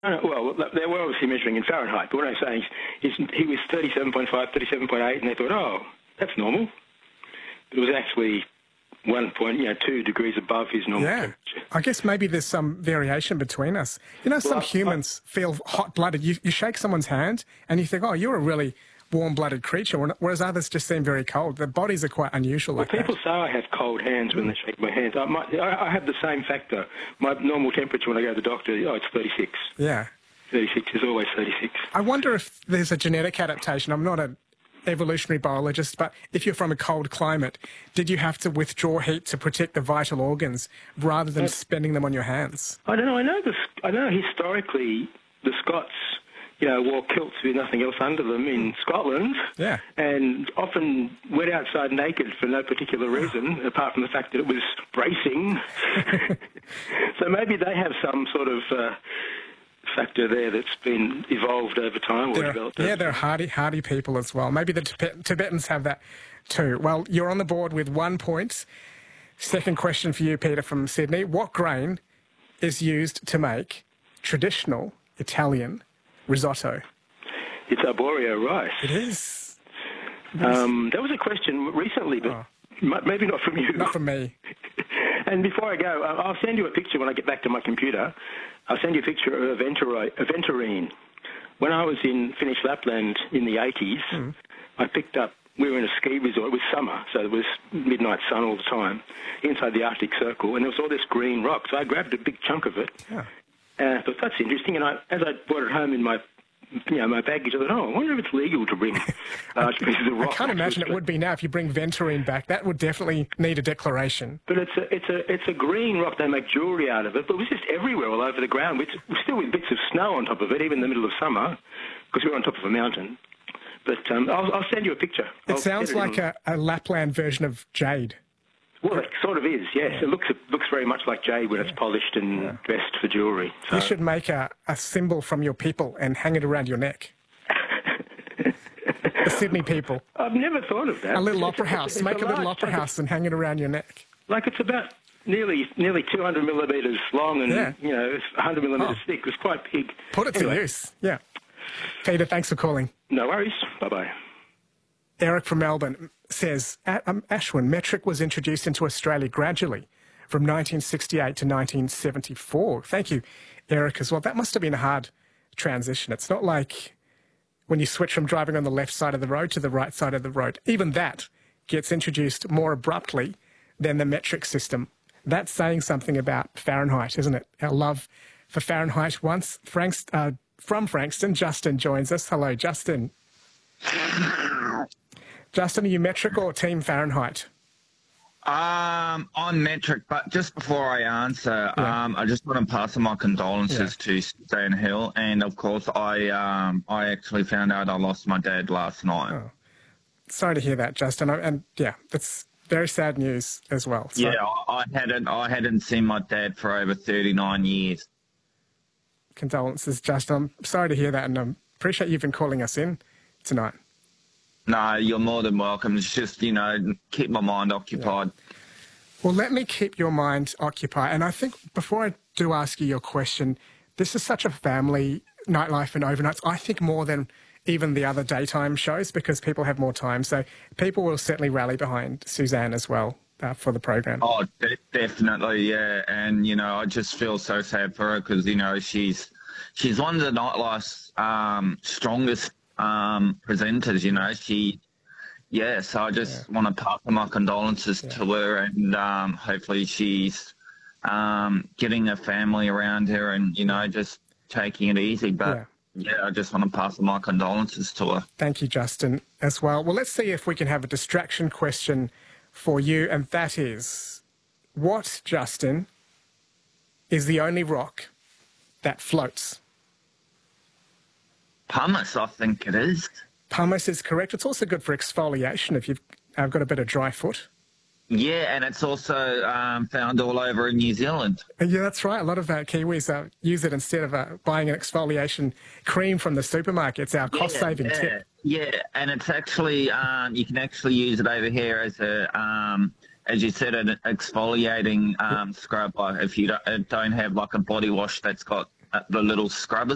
Well, they were obviously measuring in Fahrenheit, but what I'm saying is he was 37.5, 37.8, and they thought, oh, that's normal. But it was actually 2 degrees above his normal temperature. I guess maybe there's some variation between us. Some humans feel hot-blooded. You shake someone's hand and you think, oh, you're a really warm-blooded creature, whereas others just seem very cold. Their bodies are quite unusual like that. People say I have cold hands when they shake my hands. I have the same factor. My normal temperature when I go to the doctor, it's 36. Yeah. 36 is always 36. I wonder if there's a genetic adaptation. I'm not an evolutionary biologist, but if you're from a cold climate, did you have to withdraw heat to protect the vital organs rather than spending them on your hands? I don't know. I know historically the Scots, wore kilts with nothing else under them in Scotland, and often went outside naked for no particular reason, apart from the fact that it was bracing. So maybe they have some sort of factor there that's been evolved over time or developed. Yeah, they're hardy people as well. Maybe the Tibetans have that too. Well, you're on the board with 1 point. Second question for you, Peter, from Sydney. What grain is used to make traditional Italian risotto? It's arborio rice. It is. That was a question recently, but maybe not from you. Not from me. And before I go, I'll send you a picture when I get back to my computer. I'll send you a picture of aventurine. When I was in Finnish Lapland in the 80s, I picked up, we were in a ski resort. It was summer, so it was midnight sun all the time, inside the Arctic Circle, and there was all this green rock. So I grabbed a big chunk of it. Yeah. And I thought, that's interesting. And as I brought it home in my baggage, I thought, I wonder if it's legal to bring large pieces of rock. I can't imagine it would be now if you bring venturine back. That would definitely need a declaration. But it's a green rock. They make jewellery out of it, but it was just everywhere, all over the ground. Still with bits of snow on top of it, even in the middle of summer, because we were on top of a mountain. But I'll send you a picture. It sounds like a Lapland version of jade. Well, it sort of is, yes. Yeah. It looks very much like jade when it's polished and dressed for jewellery. So. You should make a symbol from your people and hang it around your neck. The Sydney people. I've never thought of that. A little opera house. Make a little opera house and hang it around your neck. Like it's about nearly 200 millimetres long and 100 millimetres thick. It was quite big. Put it to use. Yeah. Peter, thanks for calling. No worries. Bye-bye. Eric from Melbourne says, Ashwin, metric was introduced into Australia gradually from 1968 to 1974. Thank you, Eric, as well. That must have been a hard transition. It's not like when you switch from driving on the left side of the road to the right side of the road. Even that gets introduced more abruptly than the metric system. That's saying something about Fahrenheit, isn't it? Our love for Fahrenheit. From Frankston, Justin joins us. Hello, Justin. Justin, are you metric or team Fahrenheit? I'm metric, but just before I answer, I just want to pass on my condolences to Suzanne Hill, and of course, I actually found out I lost my dad last night. Oh. Sorry to hear that, Justin, and that's very sad news as well. So. Yeah, I hadn't seen my dad for over 39 years. Condolences, Justin. I'm sorry to hear that, and I appreciate you've been calling us in tonight. No, you're more than welcome. It's just, keep my mind occupied. Yeah. Well, let me keep your mind occupied. And I think before I do ask you your question, this is such a family nightlife and overnights. I think more than even the other daytime shows because people have more time. So people will certainly rally behind Suzanne as well for the program. Oh, definitely, yeah. And, I just feel so sad for her because, she's one of the nightlife's strongest presenters, so I just want to pass on my condolences to her, and hopefully she's getting a family around her and just taking it easy, but I just want to pass on my condolences to her. Thank you, Justin, as well. Well, let's see if we can have a distraction question for you, and that is, what, Justin, is the only rock that floats? Pumice, I think it is. Pumice is correct. It's also good for exfoliation if you've got a bit of dry foot. Yeah, and it's also found all over in New Zealand. Yeah, that's right. A lot of Kiwis use it instead of buying an exfoliation cream from the supermarket. It's our cost-saving tip. Yeah, and it's actually, you can actually use it over here as as you said, an exfoliating scrub if you don't have like a body wash that's got the little scrubbers